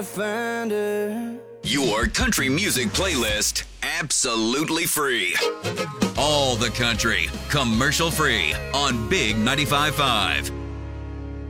Find her. Your country music playlist, absolutely free. All the country, commercial free on Big 95.5.